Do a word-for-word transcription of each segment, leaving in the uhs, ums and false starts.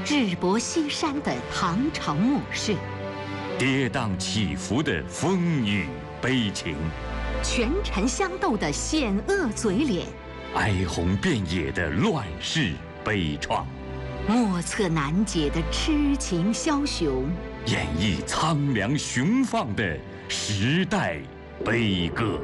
智薄西山的唐朝末世， 跌宕起伏的风雨悲情， 权臣相斗的险恶嘴脸， 哀鸿遍野的乱世悲怆， 莫测难解的痴情枭雄， 演绎苍凉雄放的时代悲歌。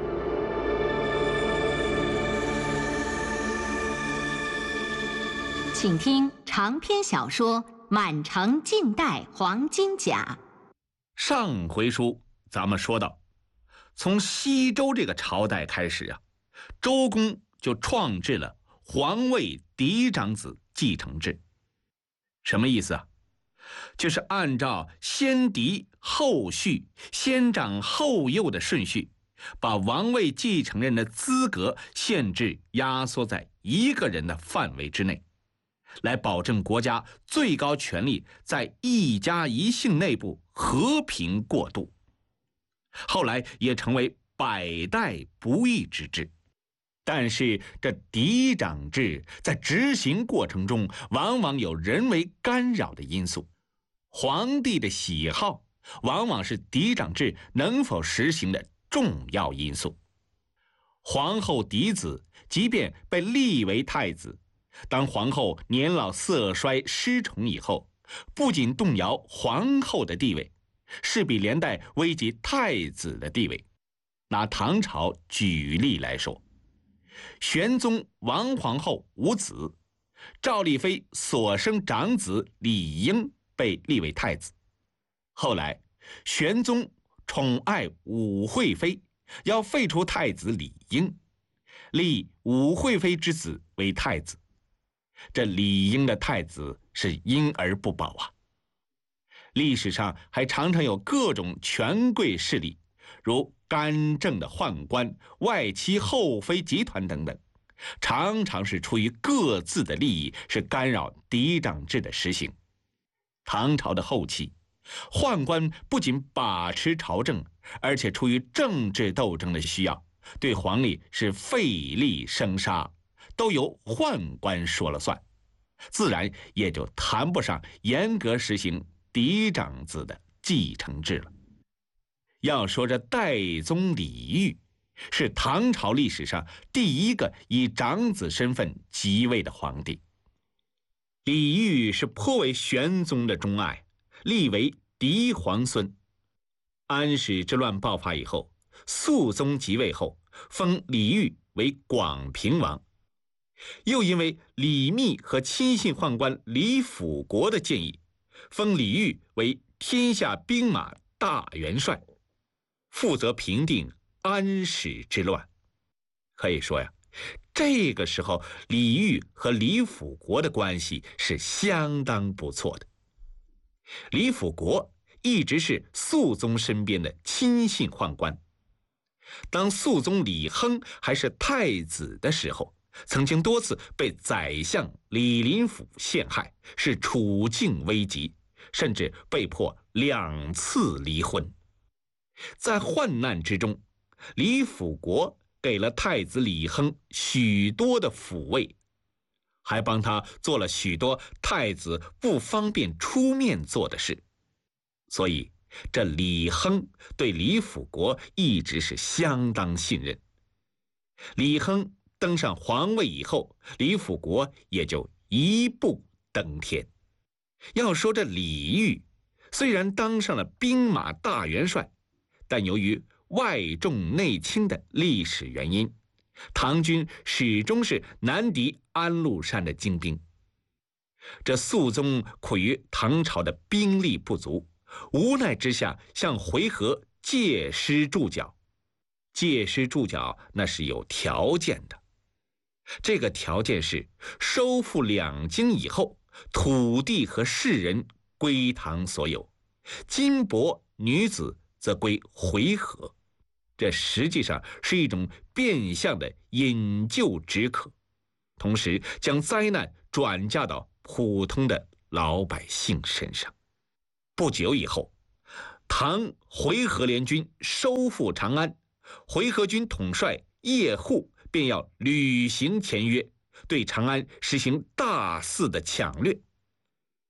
请听长篇小说《满城尽带黄金甲》。 上回书咱们说到，从西周这个朝代开始啊，周公就创制了皇位嫡长子继承制。什么意思啊？就是按照先嫡后续、先长后幼的顺序，把王位继承人的资格限制压缩在一个人的范围之内，来保证国家最高权力在一家一姓内部和平过渡。后来也成为百代不易之制。但是这嫡长制在执行过程中往往有人为干扰的因素，皇帝的喜好往往是嫡长制能否实行的重要因素。皇后嫡子即便被立为太子，当皇后年老色衰失宠以后，不仅动摇皇后的地位，势必连带危及太子的地位。拿唐朝举例来说，玄宗王皇后无子，赵丽妃所生长子李英被立为太子。后来玄宗宠爱武惠妃，要废除太子李英，立武惠妃之子为太子。这李英的太子是婴儿不保啊。历史上还常常有各种权贵势力，如干政的宦官、外戚后妃集团等等，常常是出于各自的利益，是干扰嫡长制的实行。唐朝的后期，宦官不仅把持朝政，而且出于政治斗争的需要，对皇帝是废立生杀，都由宦官说了算，自然也就谈不上严格实行嫡长子的继承制了。要说这代宗李煜是唐朝历史上第一个以长子身份即位的皇帝。李煜是颇为玄宗的钟爱，立为嫡皇孙。安史之乱爆发以后，肃宗即位后，封李煜为广平王。又因为李密和亲信宦官李辅国的建议，封李煜为天下兵马大元帅，负责平定安史之乱。可以说呀，这个时候李煜和李辅国的关系是相当不错的。李辅国一直是肃宗身边的亲信宦官。当肃宗李亨还是太子的时候，曾经多次被宰相李林甫陷害，是处境危急，甚至被迫两次离婚。在患难之中，李辅国给了太子李亨许多的抚慰，还帮他做了许多太子不方便出面做的事。所以这李亨对李辅国一直是相当信任。李亨登上皇位以后，李辅国也就一步登天。要说这李煜虽然当上了兵马大元帅，但由于外重内轻的历史原因，唐军始终是难敌安禄山的精兵。这肃宗苦于唐朝的兵力不足，无奈之下向回纥借师助教。借师助教那是有条件的，这个条件是收复两京以后，土地和士人归唐所有，金帛女子则归回纥。这实际上是一种变相的引咎止渴，同时将灾难转嫁到普通的老百姓身上。不久以后，唐回纥联军收复长安，回纥军统帅叶护便要履行前约，对长安实行大肆的抢掠。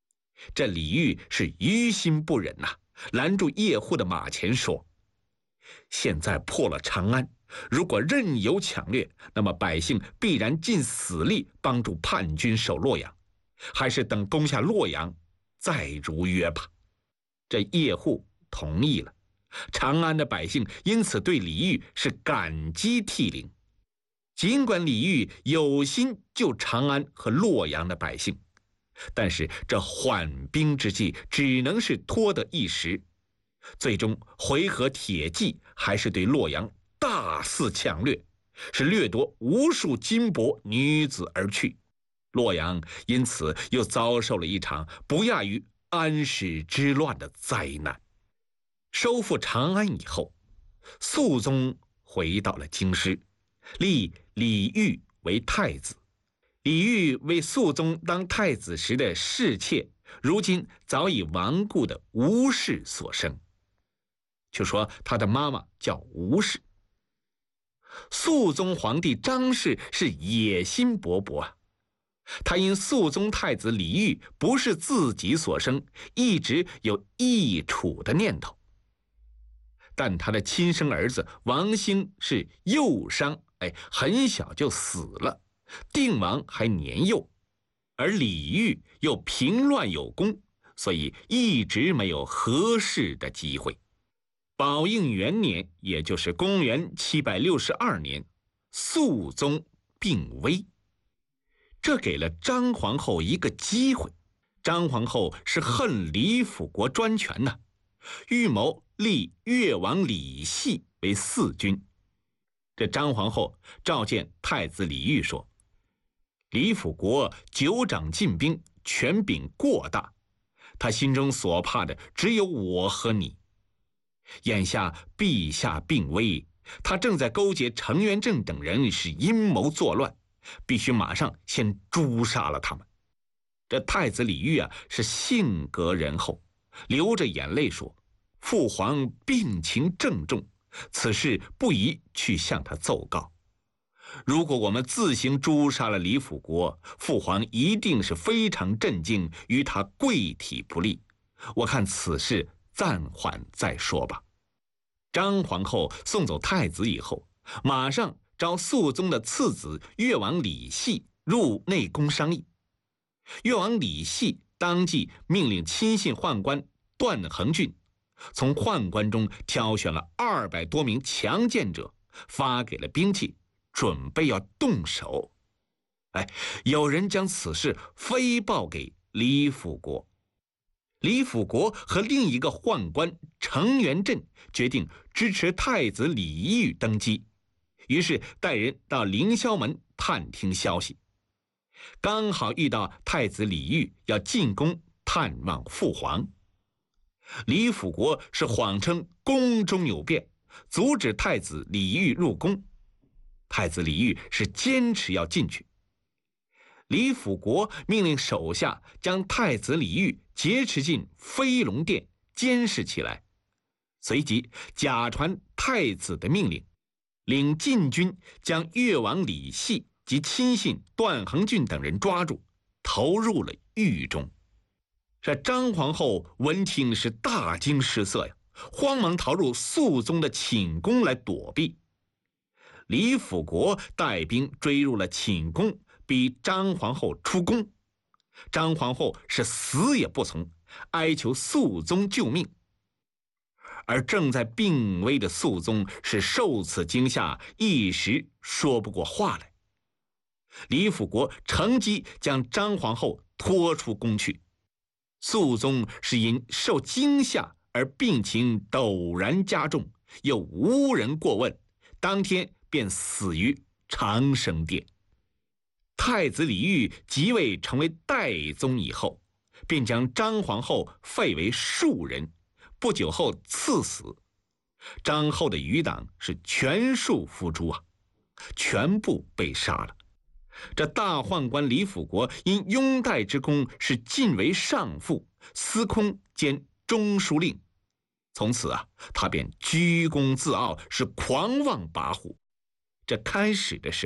这李煜是于心不忍呐、啊，拦住叶护的马前说：“现在破了长安，如果任由抢掠，那么百姓必然尽死力帮助叛军守洛阳，还是等攻下洛阳再如约吧。”这叶护同意了，长安的百姓因此对李煜是感激涕零。尽管李煜有心救长安和洛阳的百姓，但是这缓兵之计只能是拖得一时，最终回纥铁骑还是对洛阳大肆抢掠，是掠夺无数金帛女子而去。洛阳因此又遭受了一场不亚于安史之乱的灾难。收复长安以后，肃宗回到了京师，立李煜为太子。李煜为肃宗当太子时的侍妾，如今早已亡故的吴氏所生。就说他的妈妈叫吴氏。肃宗皇帝张氏是野心勃勃啊，他因肃宗太子李煜不是自己所生，一直有易楚的念头。但他的亲生儿子王兴是幼伤，哎，很小就死了，定王还年幼，而李煜又平乱有功，所以一直没有合适的机会。宝应元年，也就是公元七百六十二年，肃宗病危，这给了张皇后一个机会。张皇后是恨李辅国专权呐、啊，预谋立越王李系为嗣君。这张皇后召见太子李煜说：“李辅国久掌禁兵，权柄过大，他心中所怕的只有我和你。眼下陛下病危，他正在勾结程元振等人，是阴谋作乱，必须马上先诛杀了他们。”这太子李煜啊，是性格仁厚，流着眼泪说：“父皇病情郑重，此事不宜去向他奏告。如果我们自行诛杀了李辅国，父皇一定是非常震惊，与他跪体不利。我看此事暂缓再说吧。”张皇后送走太子以后，马上召肃宗的次子越王李系入内宫商议。越王李系当即命令亲信宦官段衡俊，从宦官中挑选了二百多名强健者，发给了兵器，准备要动手。哎，有人将此事飞报给李辅国。李辅国和另一个宦官程元振决定支持太子李煜登基，于是带人到凌霄门探听消息。刚好遇到太子李煜要进宫探望父皇。李辅国是谎称宫中有变，阻止太子李煜入宫。太子李煜是坚持要进去。李辅国命令手下将太子李煜劫持进飞龙殿监视起来，随即假传太子的命令，领禁军将越王李系及亲信段衡俊等人抓住，投入了狱中。这张皇后闻听是大惊失色呀，慌忙逃入肃宗的寝宫来躲避。李辅国带兵追入了寝宫，逼张皇后出宫。张皇后是死也不从，哀求肃宗救命。而正在病危的肃宗是受此惊吓，一时说不过话来。李辅国乘机将张皇后拖出宫去。肃宗是因受惊吓而病情陡然加重，又无人过问，当天便死于长生殿。太子李煜即位成为代宗以后，便将张皇后废为庶人，不久后赐死。张后的余党是全数伏诛啊，全部被杀了。这大宦官李辅国因拥戴之功是晋为上父、司空兼中书令，从此啊，他便居功自傲，是狂妄跋扈。这开始的时候啊，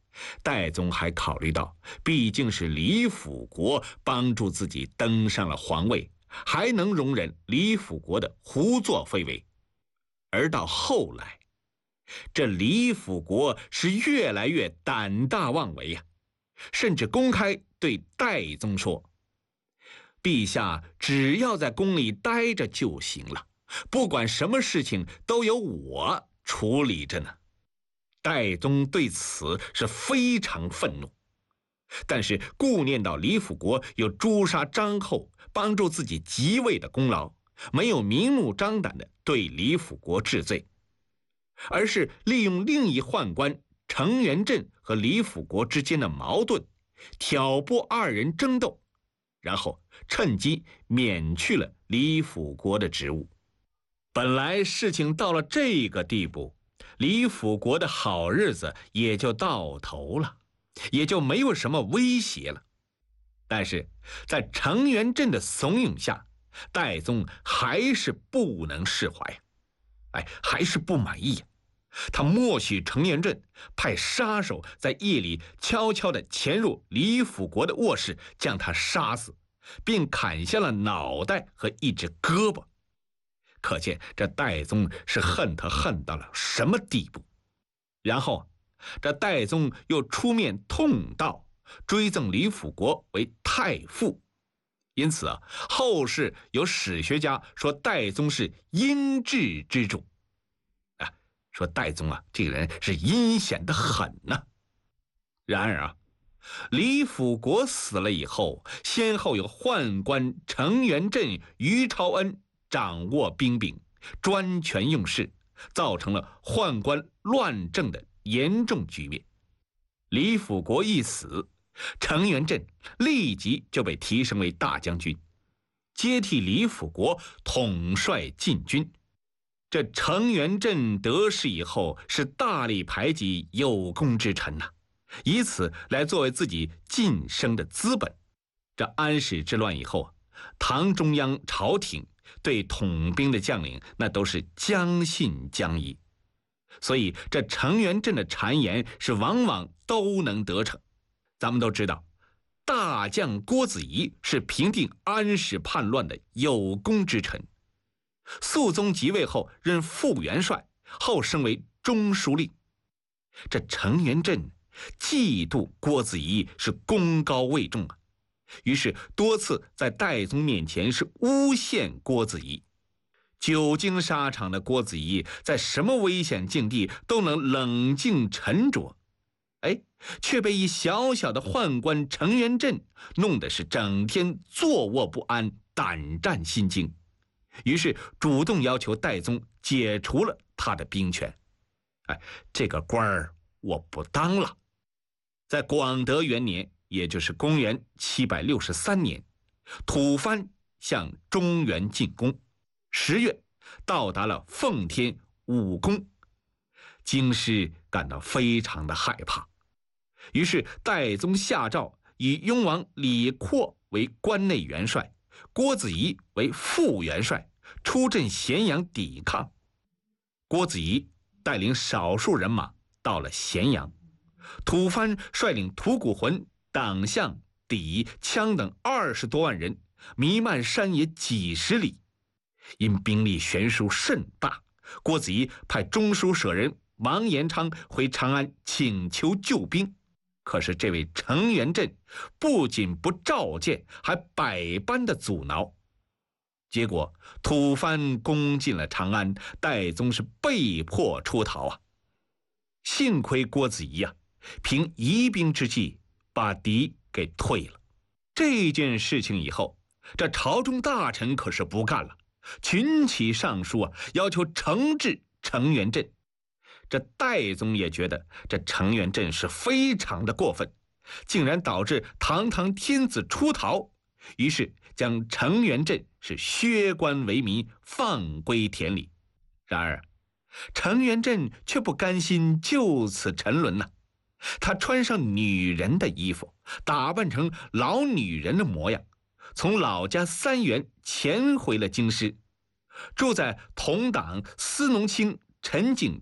戴宗还考虑到，毕竟是李辅国帮助自己登上了皇位，还能容忍李辅国的胡作非为。而到后来，这李辅国是越来越胆大妄为呀、啊，甚至公开对戴宗说：“陛下只要在宫里待着就行了，不管什么事情都由我处理着呢。”戴宗对此是非常愤怒，但是顾念到李辅国有诛杀张后帮助自己即位的功劳，没有明目张胆地对李辅国治罪，而是利用另一宦官程元振和李辅国之间的矛盾，挑拨二人争斗，然后趁机免去了李辅国的职务。本来事情到了这个地步，李辅国的好日子也就到头了，也就没有什么威胁了。但是在程元振的怂恿下，戴宗还是不能释怀，哎，还是不满意呀。他默许程元振派杀手在夜里悄悄地潜入李辅国的卧室，将他杀死，并砍下了脑袋和一只胳膊。可见这戴宗是恨他恨到了什么地步。然后这戴宗又出面痛悼，追赠李辅国为太傅。因此啊，后世有史学家说戴宗是阴质之主，啊，说戴宗啊这个人是阴险得很呢、啊。然而啊，李辅国死了以后，先后有宦官程元振、于朝恩掌握兵柄，专权用事，造成了宦官乱政的严重局面。李辅国一死，程元振立即就被提升为大将军，接替李辅国统帅禁军。这程元振得势以后，是大力排挤有功之臣呐、啊，以此来作为自己晋升的资本。这安史之乱以后，唐中央朝廷对统兵的将领那都是将信将疑，所以这程元振的谗言是往往都能得逞。咱们都知道，大将郭子仪是平定安史叛乱的有功之臣，肃宗即位后任副元帅，后升为中书令。这程元振嫉妒郭子仪是功高位重啊，于是多次在戴宗面前是诬陷郭子仪。久经沙场的郭子仪在什么危险境地都能冷静沉着，哎，却被一小小的宦官程元振弄得是整天坐卧不安，胆战心惊，于是主动要求戴宗解除了他的兵权。哎，这个官儿我不当了。在广德元年，也就是公元七百六十三年，吐蕃向中原进攻，十月到达了奉天、武功。京师感到非常的害怕，于是戴宗下诏以雍王李阔为关内元帅，郭子仪为副元帅，出镇咸阳抵抗。郭子仪带领少数人马到了咸阳，吐蕃率领吐谷浑、党项、氐、羌等二十多万人，弥漫山野几十里。因兵力悬殊甚大，郭子仪派中书舍人王延昌回长安请求救兵，可是这位程元振不仅不召见，还百般的阻挠。结果吐蕃攻进了长安，戴宗是被迫出逃啊。幸亏郭子仪啊，凭疑兵之计把敌给退了。这件事情以后，这朝中大臣可是不干了，群起上书啊，要求惩治程元振。这戴宗也觉得这程元振是非常的过分，竟然导致堂堂天子出逃，于是将程元振是削官为民，放归田里。然而程元振却不甘心就此沉沦呐、啊，他穿上女人的衣服，打扮成老女人的模样，从老家三原潜回了京师，住在同党司农卿陈景